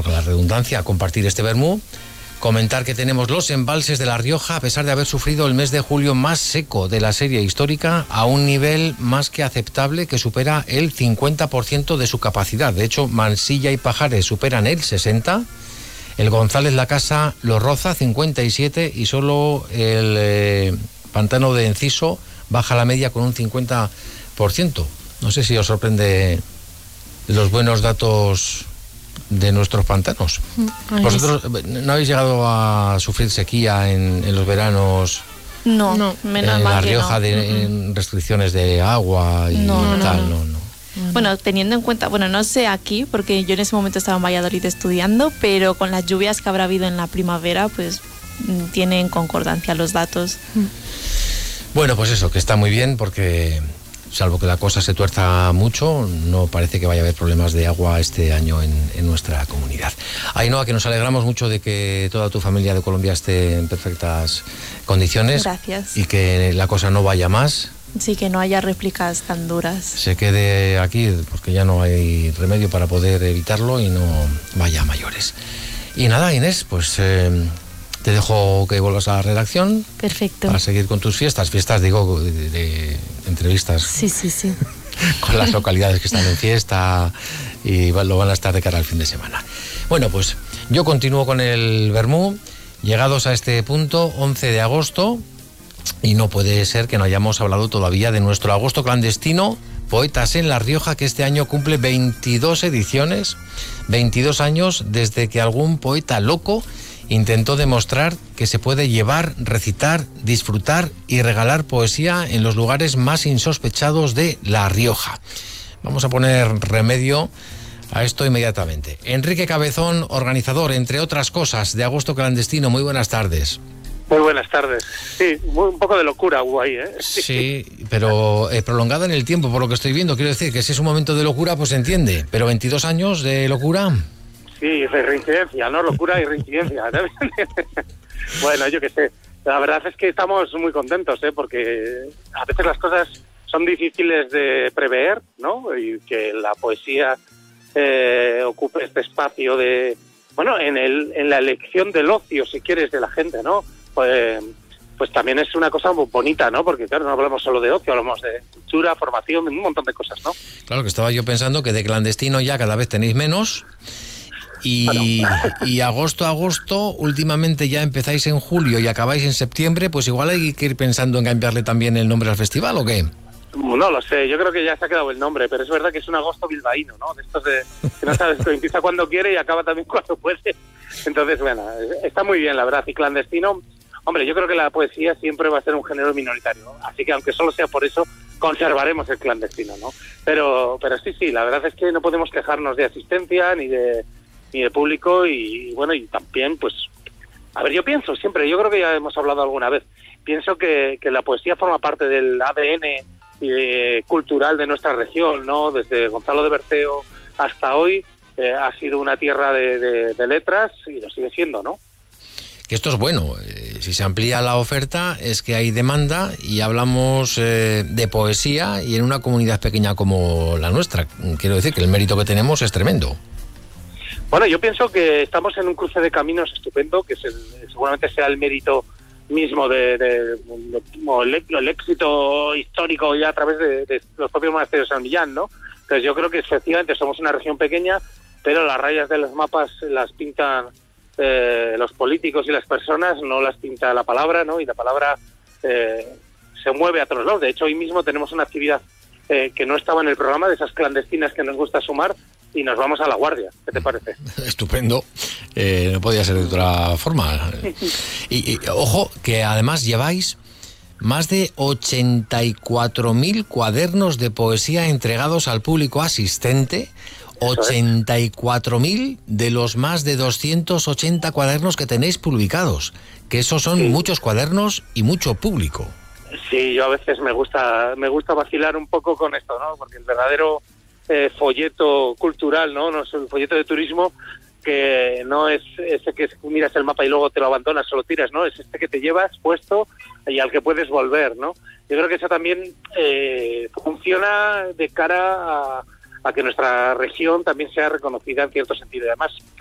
valga la redundancia, compartir este vermú. Comentar que tenemos los embalses de La Rioja, a pesar de haber sufrido el mes de julio más seco de la serie histórica, a un nivel más que aceptable que supera el 50% de su capacidad. De hecho, Mansilla y Pajares superan el 60%, el González La Casa lo roza, 57%, y solo el pantano de Enciso baja la media con un 50%. No sé si os sorprende los buenos datos de nuestros pantanos. ¿Vosotros no habéis llegado a sufrir sequía en los veranos? No, menos en mal La que Rioja, no. En restricciones de agua y tal, no. Bueno, teniendo en cuenta, no sé aquí, porque yo en ese momento estaba en Valladolid estudiando, pero con las lluvias que habrá habido en la primavera, pues tienen concordancia los datos. Bueno, pues eso, que está muy bien, porque salvo que la cosa se tuerza mucho, no parece que vaya a haber problemas de agua este año en nuestra comunidad. Ainhoa, que nos alegramos mucho de que toda tu familia de Colombia esté en perfectas condiciones. Gracias. Y que la cosa no vaya más. Sí, que no haya réplicas tan duras. Se quede aquí, porque ya no hay remedio para poder evitarlo y no vaya a mayores. Y nada, Inés, pues te dejo que vuelvas a la redacción. Perfecto. Para seguir con tus fiestas digo, de entrevistas. Sí. Con las localidades que están en fiesta y lo van a estar de cara al fin de semana. Bueno, pues yo continúo con el vermú, llegados a este punto, 11 de agosto, y no puede ser que no hayamos hablado todavía de nuestro agosto clandestino, Poetas en La Rioja, que este año cumple 22 ediciones, 22 años desde que algún poeta loco intentó demostrar que se puede llevar, recitar, disfrutar y regalar poesía en los lugares más insospechados de La Rioja. Vamos a poner remedio a esto inmediatamente. Enrique Cabezón, organizador, entre otras cosas, de Agosto Clandestino. Muy buenas tardes. Muy buenas tardes. Sí, un poco de locura hubo ahí, ¿eh? Sí, pero prolongada en el tiempo, por lo que estoy viendo. Quiero decir que si es un momento de locura, pues se entiende. Pero 22 años de locura. Sí, de reincidencia, ¿no? Locura y reincidencia, ¿no? Bueno, yo qué sé. La verdad es que estamos muy contentos, porque a veces las cosas son difíciles de prever, ¿no? Y que la poesía ocupe este espacio de... Bueno, en la elección del ocio, si quieres, de la gente, ¿no? Pues también es una cosa muy bonita, ¿no? Porque, claro, no hablamos solo de ocio, hablamos de cultura, formación, un montón de cosas, ¿no? Claro, que estaba yo pensando que de clandestino ya cada vez tenéis menos. Y agosto, últimamente ya empezáis en julio y acabáis en septiembre, pues igual hay que ir pensando en cambiarle también el nombre al festival, ¿o qué? No lo sé, yo creo que ya se ha quedado el nombre, pero es verdad que es un agosto bilbaíno, ¿no? De estos de que no sabes, que empieza cuando quiere y acaba también cuando puede. Entonces, bueno, está muy bien, la verdad. Y clandestino, hombre, yo creo que la poesía siempre va a ser un género minoritario, ¿no? Así que aunque solo sea por eso, conservaremos el clandestino, ¿no? Pero sí, la verdad es que no podemos quejarnos de asistencia ni de público y bueno, y también, pues, a ver, yo pienso siempre, yo creo que ya hemos hablado alguna vez, pienso que la poesía forma parte del ADN cultural de nuestra región, ¿no? Desde Gonzalo de Berceo hasta hoy ha sido una tierra de letras y lo sigue siendo, ¿no? Que esto es bueno, si se amplía la oferta es que hay demanda y hablamos de poesía y en una comunidad pequeña como la nuestra. Quiero decir que el mérito que tenemos es tremendo. Bueno, yo pienso que estamos en un cruce de caminos estupendo, que seguramente sea el mérito mismo el éxito histórico ya a través de los propios monasterios de San Millán, ¿no? Entonces yo creo que efectivamente somos una región pequeña, pero las rayas de los mapas las pintan los políticos y las personas, no las pinta la palabra, ¿no? Y la palabra se mueve a todos lados. De hecho, hoy mismo tenemos una actividad que no estaba en el programa, de esas clandestinas que nos gusta sumar, y nos vamos a La Guardia. ¿Qué te parece? Estupendo. No podía ser de otra forma. Y ojo, que además lleváis más de 84.000 cuadernos de poesía entregados al público asistente. 84.000 de los más de 280 cuadernos que tenéis publicados. Que esos son muchos cuadernos y mucho público. Sí, yo a veces me gusta vacilar un poco con esto, ¿no? Porque el verdadero folleto cultural, ¿no? No es el folleto de turismo, que no es ese que miras el mapa y luego te lo abandonas o lo tiras, ¿no? Es este que te llevas puesto y al que puedes volver, ¿no? Yo creo que eso también funciona de cara a que nuestra región también sea reconocida en cierto sentido. Y además,